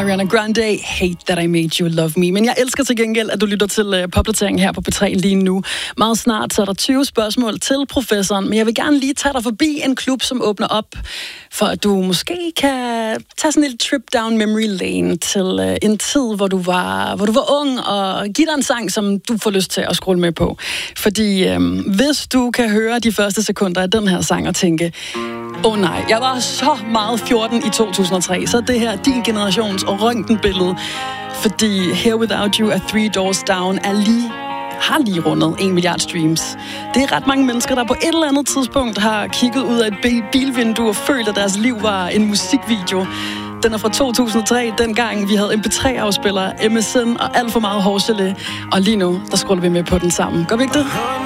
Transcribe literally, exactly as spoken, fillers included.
Ariana Grande, Hate That I Made You Love Me. Men jeg elsker til gengæld, at du lytter til popdateringen her på P tre lige nu. Meget snart så er der tyve spørgsmål til professoren, men jeg vil gerne lige tage dig forbi en klub, som åbner op, for at du måske kan tage sådan en lille trip down memory lane til en tid, hvor du var, hvor du var ung, og give dig en sang, som du får lyst til at scrolle med på. Fordi øhm, hvis du kan høre de første sekunder af den her sang og tænke, åh oh nej, jeg var så meget fjorten i to tusind og tre, så er det her din generations og røntgenbillede. Fordi Here Without You er Three Doors Down er lige, har lige rundet en milliard streams. Det er ret mange mennesker, der på et eller andet tidspunkt har kigget ud af et bilvindue og følt, at deres liv var en musikvideo. Den er fra to tusind og tre, dengang vi havde M P tre afspillere, M S N og alt for meget hårgelé. Og lige nu, der scroller vi med på den sammen. Gør vi ikke det?